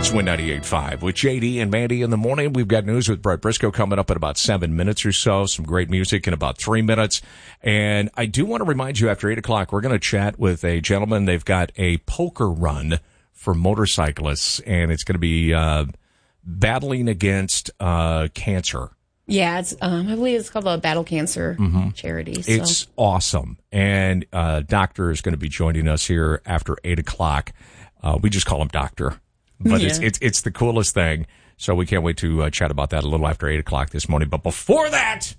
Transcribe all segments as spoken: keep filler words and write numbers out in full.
It's Win ninety-eight point five with J D and Mandy in the morning. We've got news with Brett Briscoe coming up in about seven minutes or so. Some great music in about three minutes. And I do want to remind you, after eight o'clock, we're going to chat with a gentleman. They've got a poker run for motorcyclists, and it's going to be uh, battling against uh, cancer. Yeah, it's um, I believe it's called a Battle Cancer mm-hmm. charity. So. It's awesome. And uh Doctor is going to be joining us here after eight o'clock. Uh, we just call him Doctor. But yeah. it's, it's it's the coolest thing. So we can't wait to uh, chat about that a little after eight o'clock this morning. But before that,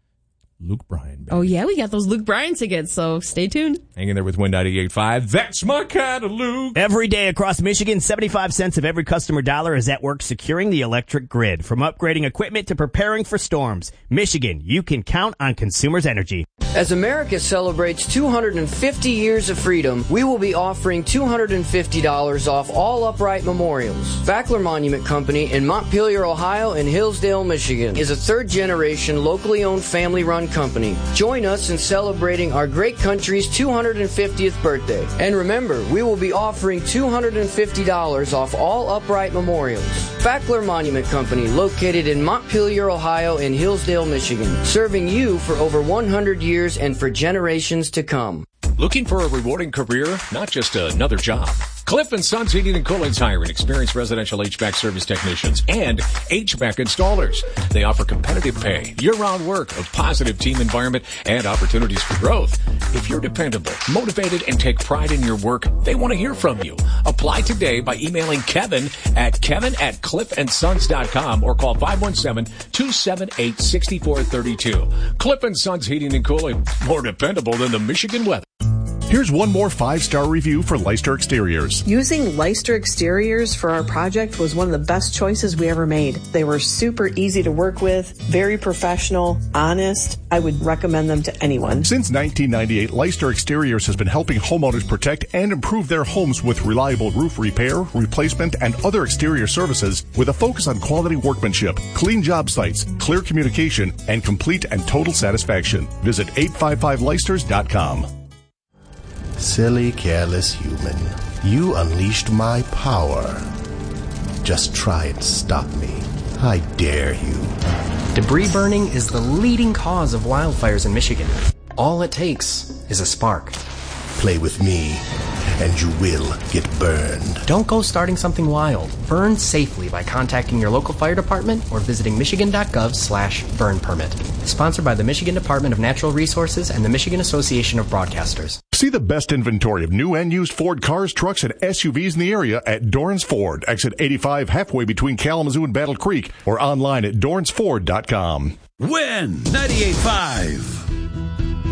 Luke Bryan. Baby. Oh, yeah, we got those Luke Bryan tickets, so stay tuned. Hanging there with Win ninety-eight point five. That's my kind of Luke. Every day across Michigan, seventy-five cents of every customer dollar is at work securing the electric grid. From upgrading equipment to preparing for storms, Michigan, you can count on Consumers Energy. As America celebrates two hundred fifty years of freedom, we will be offering two hundred fifty dollars off all upright memorials. Fackler Monument Company in Montpelier, Ohio and Hillsdale, Michigan is a third-generation, locally owned, family-run company. Join us in celebrating our great country's two hundred fiftieth birthday. And remember, we will be offering two hundred fifty dollars off all upright memorials. Fackler Monument Company, located in Montpelier, Ohio and Hillsdale, Michigan, serving you for over one hundred years and for generations to come. Looking for a rewarding career, not just another job? Cliff and Sons Heating and Cooling's hiring experienced residential H V A C service technicians and H V A C installers. They offer competitive pay, year-round work, a positive team environment, and opportunities for growth. If you're dependable, motivated, and take pride in your work, they want to hear from you. Apply today by emailing Kevin at kevin at cliff and sons dot com or call five one seven, two seven eight, six four three two. Cliff and Sons Heating and Cooling, more dependable than the Michigan weather. Here's one more five-star review for Leicester Exteriors. Using Leicester Exteriors for our project was one of the best choices we ever made. They were super easy to work with, very professional, honest. I would recommend them to anyone. Since nineteen ninety-eight, Leicester Exteriors has been helping homeowners protect and improve their homes with reliable roof repair, replacement, and other exterior services with a focus on quality workmanship, clean job sites, clear communication, and complete and total satisfaction. Visit eight five five leicesters dot com. Silly, careless human. You unleashed my power. Just try and stop me. I dare you. Debris burning is the leading cause of wildfires in Michigan. All it takes is a spark. Play with me, and you will get burned. Don't go starting something wild. Burn safely by contacting your local fire department or visiting michigan.gov slash burn permit. Sponsored by the Michigan Department of Natural Resources and the Michigan Association of Broadcasters. See the best inventory of new and used Ford cars, trucks, and S U Vs in the area at Dorrance Ford, exit eighty-five, halfway between Kalamazoo and Battle Creek, or online at dorrance ford dot com. Win ninety-eight point five.